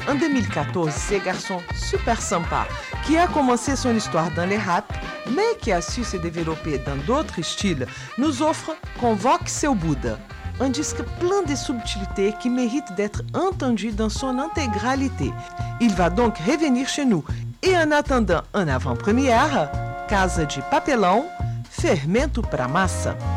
En 2014, ce garçon super sympa qui a commencé son histoire dans les rap, mais qui a su se développer dans d'autres styles, nous offre Convoque seu Bouddha, un disque plein de subtilités qui mérite d'être entendu dans son intégralité. Il va donc revenir chez nous. Et en attendant en avant-première, Casa de Papelão, Fermento pra Massa.